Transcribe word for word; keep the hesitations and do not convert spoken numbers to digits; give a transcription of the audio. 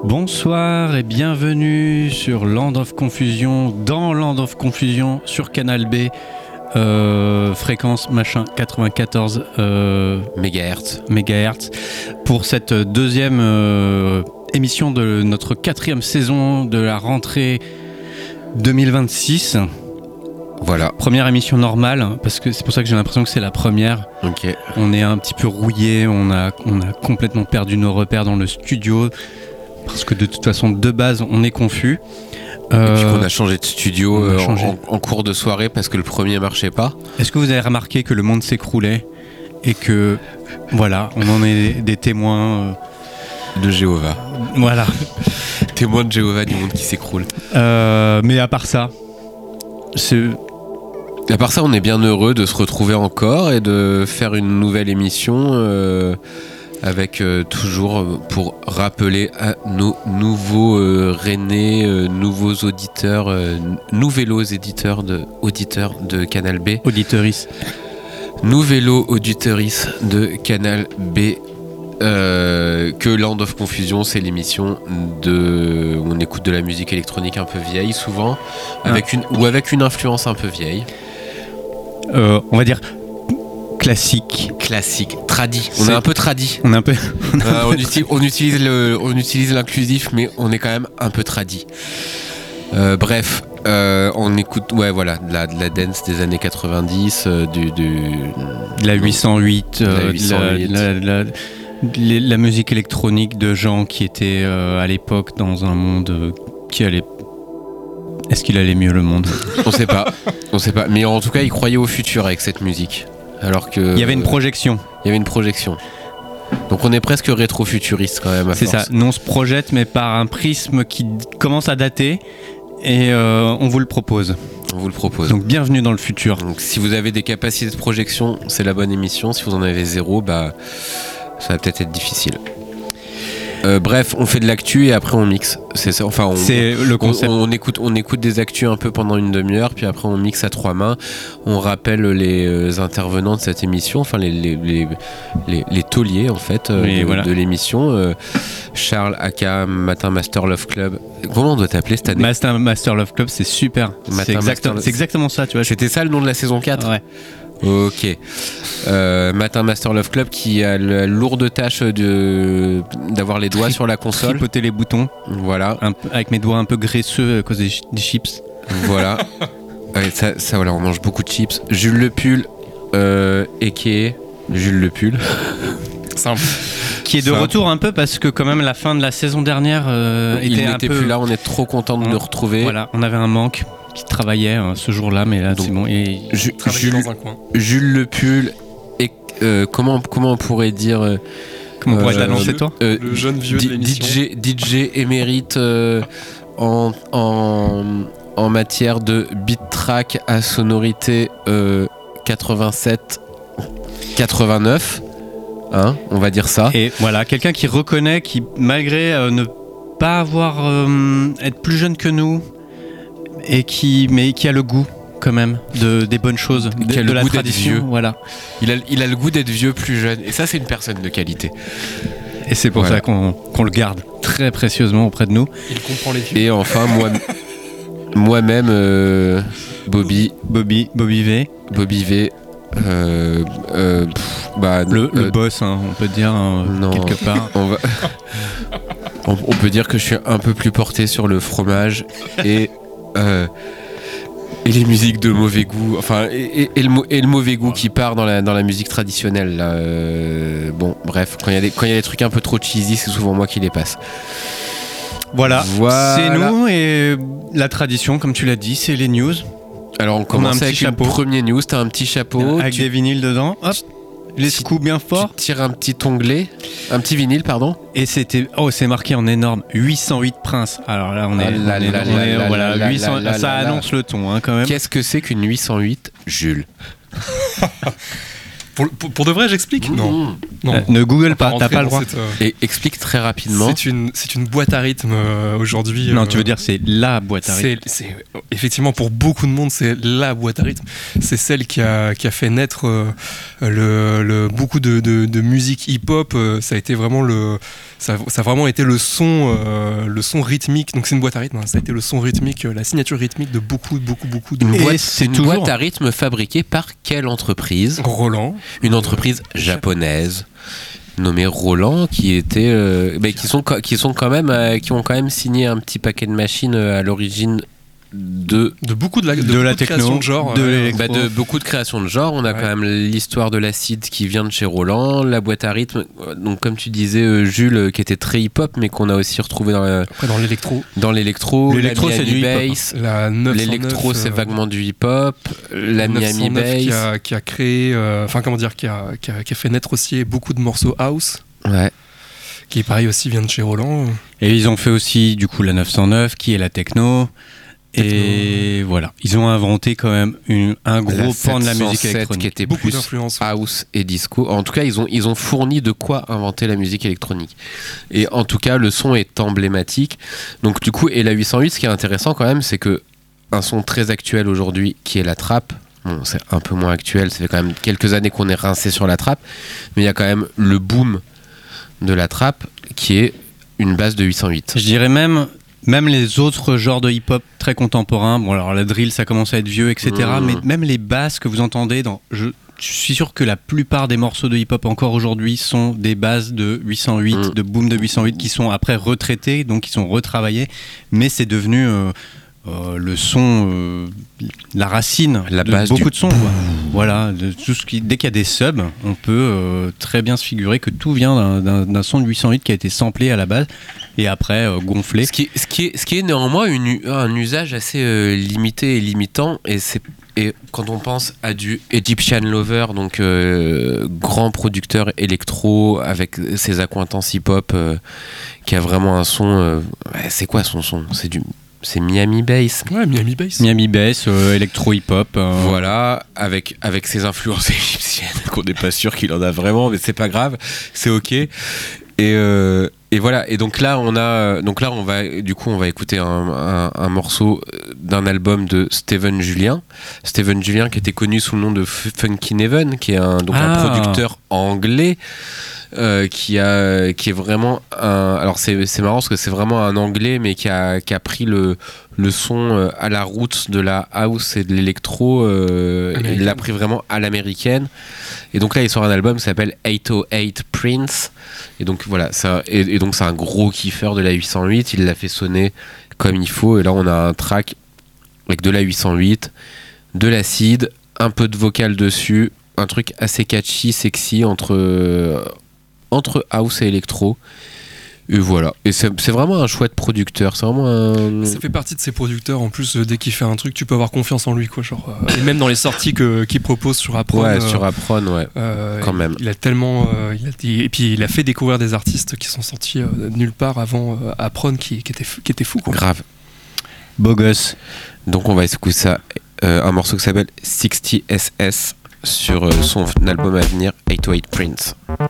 Bonsoir et bienvenue sur Land of Confusion, dans Land of Confusion sur Canal B, euh, fréquence machin quatre-vingt-quatorze euh, mégahertz. mégahertz pour cette deuxième euh, émission de notre quatrième saison de la rentrée deux mille vingt-six. Voilà. Première émission normale, parce que c'est pour ça que j'ai l'impression que c'est la première. Ok. On est un petit peu rouillé, on a, on a complètement perdu nos repères dans le studio. Parce que de toute façon, de base, on est confus. Euh, et puis qu'on a changé de studio a euh, changé. En, en cours de soirée parce que le premier marchait pas. Est-ce que vous avez remarqué que le monde s'écroulait et que, voilà, on en est des témoins euh... de Jéhovah. Voilà. Témoins de Jéhovah du monde qui s'écroule. Euh, mais à part ça, c'est... À part ça, on est bien heureux de se retrouver encore et de faire une nouvelle émission. Euh... Avec euh, toujours euh, pour rappeler à nos nouveaux euh, rennais, euh, nouveaux auditeurs, euh, nouveaux éditeurs de, auditeurs de Canal B. Auditeuris. Nouveaux auditeuris de Canal B. Euh, que Land of Confusion, c'est l'émission de, où on écoute de la musique électronique un peu vieille, souvent, avec ah. une, ou avec une influence un peu vieille. Euh, on va dire... Classique. Classique. Tradi. On est un peu tradi. On est un peu. on, euh, on, utilise, on, utilise le, on utilise l'inclusif, mais on est quand même un peu tradi. Euh, bref, euh, on écoute, ouais, voilà, de la, de la dance des années quatre-vingt-dix, euh, du, du. De la huit cent huit, de la, huit cent huit. La, la, la, la, la musique électronique de gens qui étaient euh, à l'époque dans un monde euh, qui allait. Est-ce qu'il allait mieux le monde ? On sait pas. On sait pas. Mais en tout cas, ils croyaient au futur avec cette musique. Alors que il y avait une projection. Il y avait une projection. Donc on est presque rétro-futuriste quand même. À C'est force. ça. Nous on se projette, mais par un prisme qui commence à dater, et euh, on vous le propose. On vous le propose. Donc bienvenue dans le futur. Donc si vous avez des capacités de projection, c'est la bonne émission. Si vous en avez zéro, bah ça va peut-être être difficile. Euh, bref, on fait de l'actu et après on mixe. C'est ça. Enfin, on, c'est le concept. On, on écoute, on écoute des actus un peu pendant une demi-heure, puis après on mixe à trois mains. On rappelle les euh, intervenants de cette émission, enfin les les les les, les tauliers en fait euh, oui, de, voilà. de l'émission. Euh, Charles, aka Matin Master Love Club. Comment on doit t'appeler cette année ? Master Master Love Club, c'est super. C'est, exact, c'est exactement ça, tu vois. C'était ça le nom de la saison quatre ? Ouais. Ok. Euh, Matin Master Love Club qui a la lourde tâche de, d'avoir les doigts sur la console. Tripoter les boutons. Voilà. Un, avec mes doigts un peu graisseux à cause des, des chips. Voilà. Ouais, ça, ça, voilà, on mange beaucoup de chips. Jules Le Pull, euh, et qui est Jules Le Pull. Simple. Qui est de Simple. retour un peu parce que quand même la fin de la saison dernière euh, il était n'était un peu... plus là. On est trop content de on, le retrouver. Voilà, on avait un manque. Qui travaillait euh, ce jour-là, mais là donc, c'est bon. Et Ju- Jules, dans un coin. Jules Le Pull, et euh, comment comment on pourrait dire euh, comment pourrais-je euh, l'annoncer toi ? euh, Le jeune vieux D- de l'émission. D J, D J émérite euh, en, en en matière de beat track à sonorité euh, quatre-vingt-sept quatre-vingt-neuf, hein, on va dire ça. Et voilà, quelqu'un qui reconnaît, qui malgré euh, ne pas avoir euh, être plus jeune que nous. Et qui, mais qui a le goût quand même de, des bonnes choses, de, qui a de le la goût d'être tradition. vieux. Voilà. Il a, il a le goût d'être vieux plus jeune. Et ça, c'est une personne de qualité. Et c'est pour voilà. ça qu'on, qu'on le garde très précieusement auprès de nous. Il comprend les vieux. Et enfin, moi, moi-même, euh, Bobby. Bobby, Bobby V. Bobby V. Euh, euh, pff, bah, le, euh, le boss, hein, on peut dire, hein, non, quelque part. On, va... on, on peut dire que je suis un peu plus porté sur le fromage et... Euh, et les musiques de mauvais goût, enfin, et, et, et, le, et le mauvais goût qui part dans la, dans la musique traditionnelle. Là, euh, bon, bref, quand il y a des trucs un peu trop cheesy, c'est souvent moi qui les passe. Voilà, voilà. C'est nous et la tradition, comme tu l'as dit, c'est les news. Alors on commence on avec chapeau. le premier news, t'as un petit chapeau. Avec tu... des vinyles dedans, hop. Les tu, scoops bien forts. Tu tires un petit onglet, un petit vinyle, pardon. Et c'était, oh, c'est marqué en énorme, huit cent huit Prince. Alors là, on est, ah là on est, là on là est là voilà, là huit cents, là ça là annonce là. le ton, hein, quand même. Qu'est-ce que c'est qu'une huit cent huit, Jules? pour, pour, pour de vrai, j'explique Mmh. Non. non. Euh, ne Google pas, On va t'as rentrer pas le dans droit. cette, euh, Et explique très rapidement. C'est une, c'est une boîte à rythme euh, aujourd'hui. Non, euh, tu veux dire c'est la boîte à rythme. c'est, c'est effectivement pour beaucoup de monde, c'est la boîte à rythme. C'est celle qui a, qui a fait naître euh, le, le, beaucoup de, de, de musique hip-hop. Euh, ça a été vraiment le, ça, ça a vraiment été le son, euh, le son rythmique. Donc c'est une boîte à rythme. Hein, ça a été le son rythmique, euh, la signature rythmique de beaucoup, beaucoup, beaucoup de Une, Et boîte, c'est une toujours- boîte à rythme fabriquée par quelle entreprise? Roland. Une entreprise japonaise nommée Roland, qui était, euh, bah, qui sont co- qui sont quand même, euh, qui ont quand même signé un petit paquet de machines euh, à l'origine de De beaucoup de la, de De beaucoup la de techno, créations de genre. de ouais. l'électro. Bah, de beaucoup de créations de genre. On a Ouais. quand même l'histoire de l'acide qui vient de chez Roland, la boîte à rythme, donc comme tu disais euh, Jules, euh, qui était très hip-hop, mais qu'on a aussi retrouvé dans, la- Après dans l'électro, dans l'électro, L'électro, la c'est du Miami hip-hop, Bass. la neuf cent neuf, L'électro, c'est euh, vaguement du hip-hop. La neuf cent Miami neuf qui Bass. a, qui a créé, euh, enfin comment dire, qui a, qui, a, qui a fait naître aussi beaucoup de morceaux house, Ouais. qui pareil aussi vient de chez Roland. Et ils ont fait aussi du coup la neuf cent neuf qui est la techno. Et voilà, ils ont inventé quand même une- un gros La pan de la musique sept cent sept électronique. qui était Beaucoup plus d'influence. house et disco. En tout cas, ils ont, ils ont fourni de quoi inventer la musique électronique. Et en tout cas, le son est emblématique. Donc du coup, et la huit cent huit, ce qui est intéressant quand même, c'est que un son très actuel aujourd'hui, qui est la trappe. Bon, c'est un peu moins actuel, ça fait quand même quelques années qu'on est rincé sur la trappe, mais il y a quand même le boom de la trappe qui est une base de huit cent huit. Je dirais même, même les autres genres de hip-hop très contemporains, bon alors la drill ça commence à être vieux, et cetera. Mmh. Mais même les basses que vous entendez, dans, je, je suis sûr que la plupart des morceaux de hip-hop encore aujourd'hui sont des bases de huit cent huit, Mmh. de boom de huit cent huit qui sont après retraités, donc qui sont retravaillés, mais c'est devenu... euh, Euh, le son, euh, la racine La de base beaucoup du de sons. Quoi. Voilà, de tout ce qui, dès qu'il y a des subs, on peut euh, très bien se figurer que tout vient d'un, d'un, d'un son de huit cent huit qui a été samplé à la base et après euh, gonflé. Ce qui, ce, qui est, ce qui est néanmoins une, un usage assez euh, limité et limitant, et, c'est, et quand on pense à du Egyptian Lover, donc euh, grand producteur électro avec ses accointances hip-hop, euh, qui a vraiment un son... euh, ouais, c'est quoi son son? C'est du... C'est Miami Bass. Ouais, Miami Bass. Miami Bass, euh, électro hip-hop. euh, Voilà, avec, avec ses influences égyptiennes, qu'on n'est pas sûr qu'il en a vraiment, mais c'est pas grave, c'est ok. Et, euh, et voilà, et donc là, on a, donc là, on va, du coup, on va écouter un, un, un morceau d'un album de Steven Julien. Steven Julien, qui était connu sous le nom de Funky Neven, qui est un, donc Ah. un producteur anglais. Euh, qui a qui est vraiment un, alors c'est c'est marrant parce que c'est vraiment un anglais mais qui a qui a pris le le son euh, à la route de la house et de l'électro, euh, et il l'a pris vraiment à l'américaine, et donc là il sort un album qui s'appelle huit cent huit Prince, et donc voilà ça, et, et donc c'est un gros kiffeur de la huit cent huit, il l'a fait sonner comme il faut, et là on a un track avec de la huit cent huit, de l'acide, un peu de vocal dessus, un truc assez catchy, sexy entre euh, entre house et électro, et voilà, et c'est, c'est vraiment un chouette producteur, c'est vraiment un... Ça fait partie de ces producteurs, en plus, euh, dès qu'il fait un truc, tu peux avoir confiance en lui, quoi. Genre, euh, et même dans les sorties que, qu'il propose sur Apron. ouais, euh, sur Apron, ouais, euh, quand même. Il a tellement. euh, il a, et puis il a fait découvrir des artistes qui sont sortis euh, nulle part avant euh, Apron, qui, qui, était, qui était fou, quoi. Grave. Beau gosse. Donc on va écouter ça, euh, un morceau qui s'appelle soixante S S sur euh, son album à venir, huit cent huit Prince.